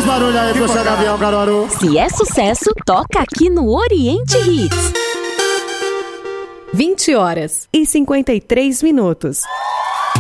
barulho aí pro seu Gavião, Caruaru. Se é sucesso, toca aqui no Oriente Hits. 20h53.